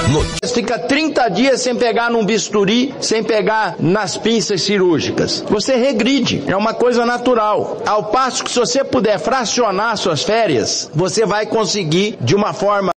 Fica 30 dias sem pegar num bisturi, sem pegar nas pinças cirúrgicas. Você regride, é uma coisa natural. Ao passo que se você puder fracionar suas férias, você vai conseguir de uma forma